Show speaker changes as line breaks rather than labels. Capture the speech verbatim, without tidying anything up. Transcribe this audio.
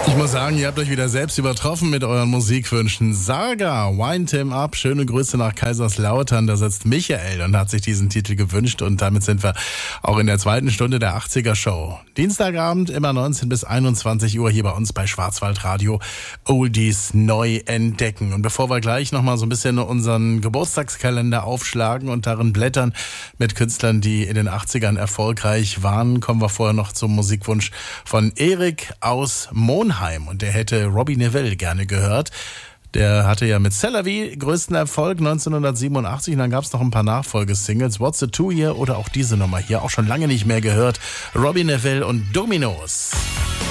Ich muss sagen, ihr habt euch wieder selbst übertroffen mit euren Musikwünschen. Saga, Wind Him Up, schöne Grüße nach Kaiserslautern. Da sitzt Michael und hat sich diesen Titel gewünscht. Und damit sind wir auch in der zweiten Stunde der achtziger Show. Dienstagabend, immer neunzehn bis einundzwanzig Uhr hier bei uns bei Schwarzwaldradio. Oldies neu entdecken. Und bevor wir gleich nochmal so ein bisschen unseren Geburtstagskalender aufschlagen und darin blättern mit Künstlern, die in den achtzigern erfolgreich waren, kommen wir vorher noch zum Musikwunsch von Erik aus Monheim. Und der hätte Robbie Neville gerne gehört. Der hatte ja mit C'est la vie größten Erfolg neunzehnhundertsiebenundachtzig. Und dann gab es noch ein paar Nachfolgesingles. What's the Two hier oder auch diese Nummer hier. Auch schon lange nicht mehr gehört. Robbie Neville und Dominos.